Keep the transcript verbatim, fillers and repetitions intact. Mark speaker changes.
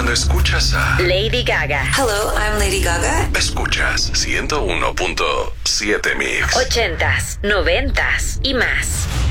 Speaker 1: Cuando escuchas a
Speaker 2: Lady Gaga.
Speaker 3: Hello, I'm Lady Gaga.
Speaker 1: Escuchas ciento uno punto siete Mix.
Speaker 2: Ochentas, noventas y más.